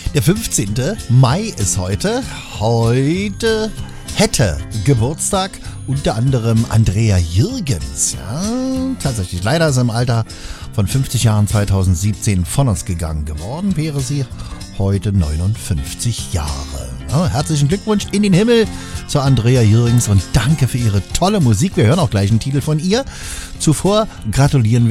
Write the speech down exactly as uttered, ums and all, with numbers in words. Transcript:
Der fünfzehnte Mai ist heute. Heute hätte Geburtstag unter anderem Andrea Jürgens. Ja, tatsächlich. Leider ist er im Alter von fünfzig Jahren zweitausendsiebzehn von uns gegangen geworden. Wäre sie heute neunundfünfzig Jahre. Ja, herzlichen Glückwunsch in den Himmel zu Andrea Jürgens und danke für ihre tolle Musik. Wir hören auch gleich einen Titel von ihr. Zuvor gratulieren wir